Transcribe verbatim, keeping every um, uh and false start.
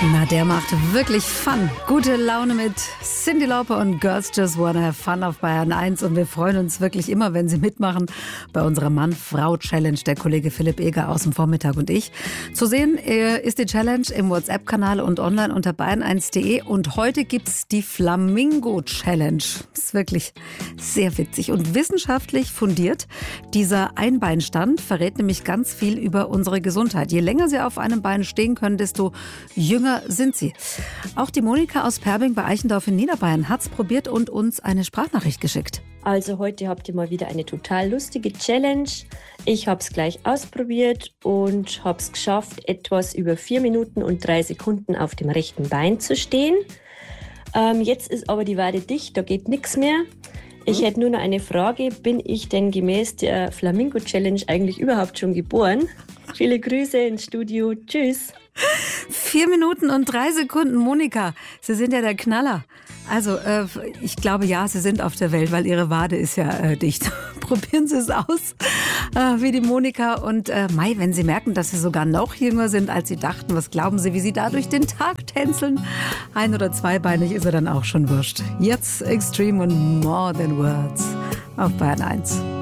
Na, der macht wirklich Fun. Gute Laune mit Cyndi Lauper und Girls Just Wanna Have Fun auf Bayern eins. Und wir freuen uns wirklich immer, wenn Sie mitmachen bei unserer Mann-Frau-Challenge. Der Kollege Philipp Eger aus dem Vormittag und ich. Zu sehen ist die Challenge im WhatsApp-Kanal und online unter bayern eins punkt de. Und heute gibt's die Flamingo-Challenge. Ist wirklich sehr witzig und wissenschaftlich fundiert. Dieser Einbeinstand verrät nämlich ganz viel über unsere Gesundheit. Je länger Sie auf einem Bein stehen können, desto jünger sind Sie. Auch die Monika aus Perbing bei Eichendorf in Niederbayern hat's probiert und uns eine Sprachnachricht geschickt. Also heute habt ihr mal wieder eine total lustige Challenge. Ich habe es gleich ausprobiert und habe es geschafft, etwas über vier Minuten und drei Sekunden auf dem rechten Bein zu stehen. Ähm, jetzt ist aber die Wade dicht, da geht nichts mehr. Ich hätte nur noch eine Frage. Bin ich denn gemäß der Flamingo-Challenge eigentlich überhaupt schon geboren? Viele Grüße ins Studio. Tschüss. Vier Minuten und drei Sekunden, Monika. Sie sind ja der Knaller. Also, äh, ich glaube, ja, Sie sind auf der Welt, weil Ihre Wade ist ja äh, dicht. Probieren Sie es aus, äh, wie die Monika. Und äh, Mai, wenn Sie merken, dass Sie sogar noch jünger sind, als Sie dachten, was glauben Sie, wie Sie da durch den Tag tänzeln? Ein- oder zweibeinig ist er dann auch schon wurscht. Jetzt Extreme und More Than Words auf Bayern eins.